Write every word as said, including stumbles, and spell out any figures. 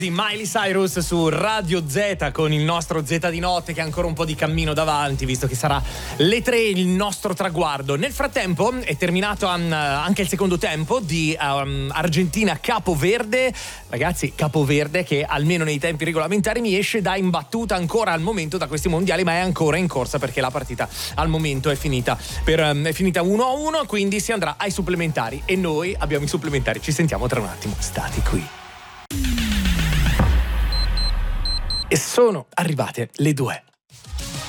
Di Miley Cyrus su Radio Z con il nostro Z di notte che ha ancora un po' di cammino davanti, visto che sarà le tre il nostro traguardo. Nel frattempo è terminato um, anche il secondo tempo di um, Argentina-Capoverde. Ragazzi, Capoverde che almeno nei tempi regolamentari mi esce da imbattuta ancora al momento da questi mondiali, ma è ancora in corsa perché la partita al momento è finita per, um, è finita uno a uno, quindi si andrà ai supplementari e noi abbiamo i supplementari. Ci sentiamo tra un attimo, state qui. E sono arrivate le due.